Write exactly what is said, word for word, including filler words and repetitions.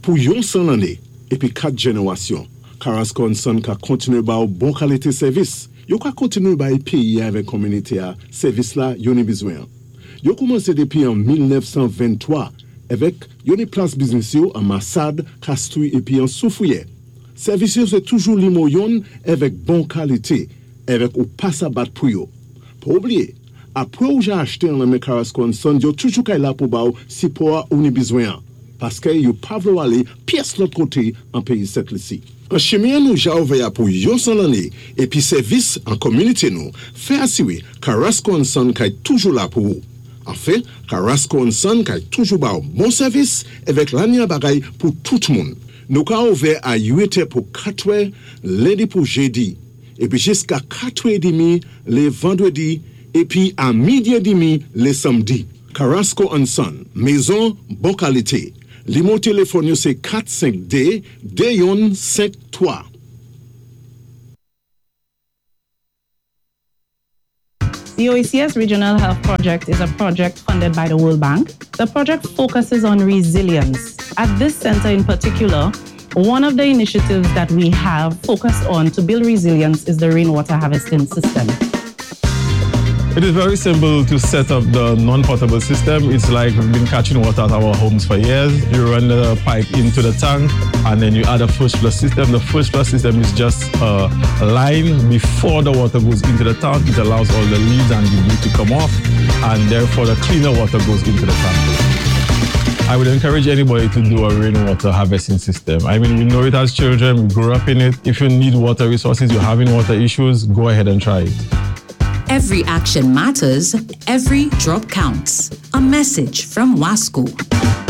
Pour yon cent l'année et puis quatre générations, Carrasco and Son ka continue ba ou bon qualité service. Yo ka continue ba payer avec communauté a service là yon besoin. Yo commencé depuis en dix-neuf cent vingt-trois avec yon place business yo en Massad, Castouille et puis en Soufouye. Service yo c'est toujours limoyon avec bon qualité, avec ou pas à battre pour yo. Pour oublier, après ou j'ai acheté un ami Carrasco and Son, yo toujours kay là pour ba ou si pour ou ni besoin. Parce que yo pas vouloir aller pièce l'autre côté en pays cette ici. En chemin nous j'ai ouvert pour yon cent l'année et puis service en communauté nous fait assurer Carrasco and Son kay toujours là pour vous. En fait, Carrasco and Son kay toujours ba bon service avec l'année bagay pour tout le monde. Nous ka ouvert à huit heures pour quatre heures lundi pour jeudi et puis jusqu'à quatre heures trente les vendredis et puis à midi et demi les samedis. Carrasco and Son, maison bonne qualité. Le téléphone c'est quatre cinq D Dayon cinq trois. The O E C S Regional Health Project is a project funded by the World Bank. The project focuses on resilience. At this center in particular, one of the initiatives that we have focused on to build resilience is the rainwater harvesting system. It is very simple to set up the non-potable system. It's like we've been catching water at our homes for years. You run the pipe into the tank and then you add a first flush system. The first flush system is just a line before the water goes into the tank. It allows all the leaves and debris to come off and therefore the cleaner water goes into the tank. I would encourage anybody to do a rainwater harvesting system. I mean, we know it as children, we grew up in it. If you need water resources, you're having water issues, go ahead and try it. Every action matters, every drop counts. A message from WASCO.